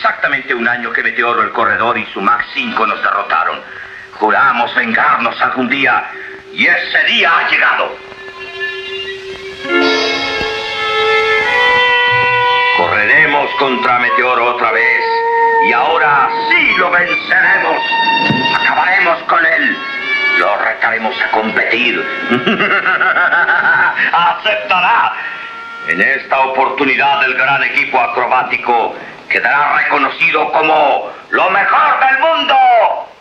exactamente un año que Meteoro, el Corredor y su Mach 5 nos derrotaron. Juramos vengarnos algún día, y ese día ha llegado. Correremos contra Meteoro otra vez, y ahora sí lo venceremos. Acabaremos con él. Lo retaremos a competir. ¡Aceptará! En esta oportunidad el gran equipo acrobático quedará reconocido como lo mejor del mundo.